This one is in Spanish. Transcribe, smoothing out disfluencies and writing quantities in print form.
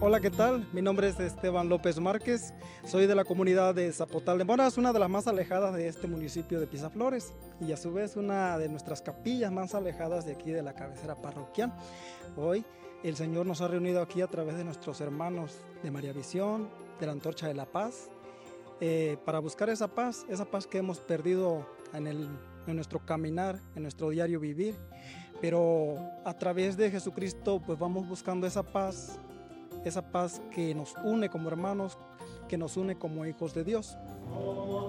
Hola, ¿qué tal? Mi nombre es Esteban López Márquez, soy de la comunidad de Zapotal de Moras, una de las más alejadas de este municipio de Pisaflores y a su vez una de nuestras capillas más alejadas de aquí de la cabecera parroquial. Hoy el Señor nos ha reunido aquí a través de nuestros hermanos de María Visión, de la Antorcha de la Paz, para buscar esa paz que hemos perdido en nuestro caminar, en nuestro diario vivir, pero a través de Jesucristo pues vamos buscando esa paz que nos une como hermanos, que nos une como hijos de Dios.